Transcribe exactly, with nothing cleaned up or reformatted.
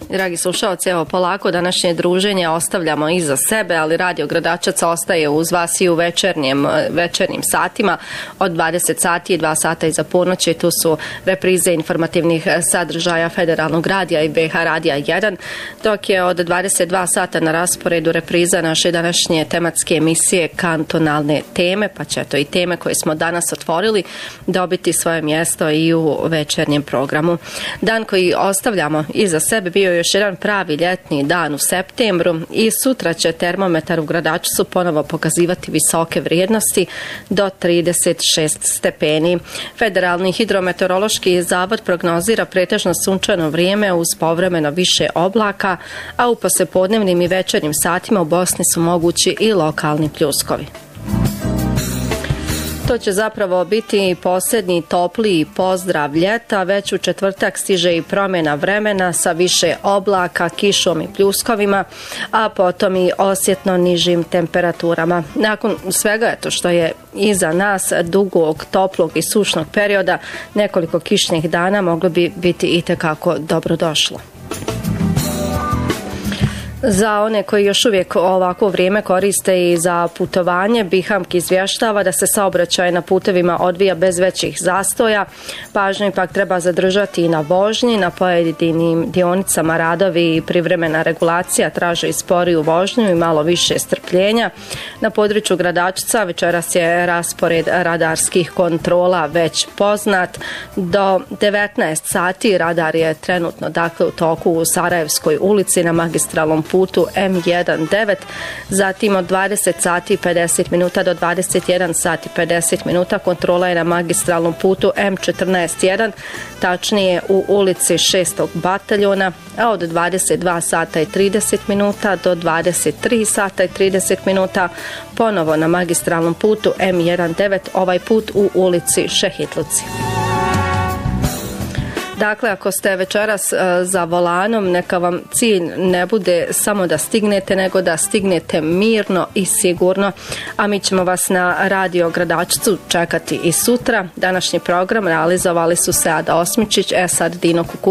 Dragi slušalci, evo polako današnje druženje ostavljamo iza sebe, ali Radio Gradačac ostaje uz vas i u večernjem, večernjim satima od dvadeset sati i dva sata iza ponoći. Tu su reprize informativnih sadržaja Federalnog radija i B H Radija jedan, dok je od dvadeset dva sata na rasporedu repriza naše današnje tematske emisije Kantonalne teme, pa će to i teme koje smo danas otvorili dobiti svoje mjesto i u večernjem programu. Dan koji ostavljamo iza sebe bio je još jedan pravi ljetni dan u septembru i sutra će termometar u Gradačcu ponovo pokazivati visoke vrijednosti do trideset šest stepeni. Federalni hidrometeorološki zavod prognozira pretežno sunčano vrijeme uz povremeno više oblaka, a u poslijepodnevnim i večernjim satima u Bosni su mogući i lokalni pljuskovi. To će zapravo biti posljednji topliji pozdrav ljeta, već u četvrtak stiže i promjena vremena sa više oblaka, kišom i pljuskovima, a potom i osjetno nižim temperaturama. Nakon svega eto što je iza nas dugog, toplog i sušnog perioda, nekoliko kišnih dana moglo bi biti itekako dobrodošlo. Za one koji još uvijek ovako vrijeme koriste i za putovanje, Bihamk izvještava da se saobraćaj na putevima odvija bez većih zastoja. Pažnju ipak treba zadržati i na vožnji. Na pojedinim dionicama radovi i privremena regulacija traže i sporiju vožnju i malo više strpljenja. Na području Gradačca večeras je raspored radarskih kontrola već poznat. Do devetnaest sati radar je trenutno dakle u toku u Sarajevskoj ulici na magistralnom putu M devetnaest, zatim od dvadeset sati i pedeset minuta do dvadeset jedan sati i pedeset minuta kontrola je na magistralnom putu M četrnaest jedan, tačnije u ulici šestog bataljona, a od dvadeset dva sata i trideset minuta do dvadeset tri sata i trideset minuta ponovo na magistralnom putu M devetnaest, ovaj put u ulici Šehitluci. Dakle, ako ste večeras za volanom, neka vam cilj ne bude samo da stignete, nego da stignete mirno i sigurno. A mi ćemo vas na Radio Gradačcu čekati i sutra. Današnji program realizovali su se Ada Osmičić, Esad Dino Kuku.